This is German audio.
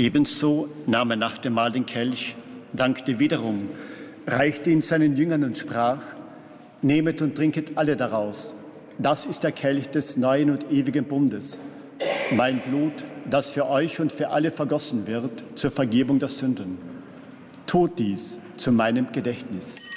Ebenso nahm er nach dem Mahl den Kelch, dankte wiederum, reichte ihn seinen Jüngern und sprach: Nehmet und trinket alle daraus. Das ist der Kelch des neuen und ewigen Bundes. Mein Blut, das für euch und für alle vergossen wird zur Vergebung der Sünden. Tut dies zu meinem Gedächtnis.